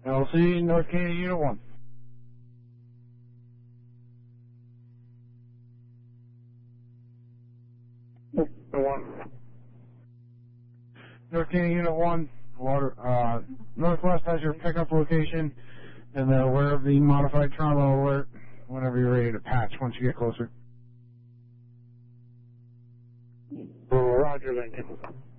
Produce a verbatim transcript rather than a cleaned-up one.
L C, North Canada Unit one. one. North Canada Unit one, water, uh, Northwest has your pickup location, and then aware of the modified trauma alert whenever you're ready to patch once you get closer. Roger, Lincoln.